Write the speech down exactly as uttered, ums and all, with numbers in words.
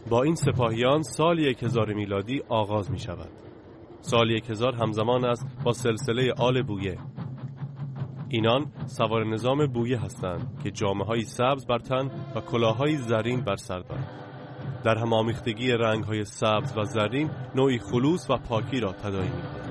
با این سپاهیان سال یک هزار میلادی آغاز می شود. سال یک هزار همزمان است با سلسله آل بویه. اینان سوار نظام بویه هستند که جامه‌های سبز بر تن و کلاه‌های زرین بر سر دارند. در هم‌آمیختگی رنگ‌های سبز و زرین نوعی خلوص و پاکی را تداعی می‌کند.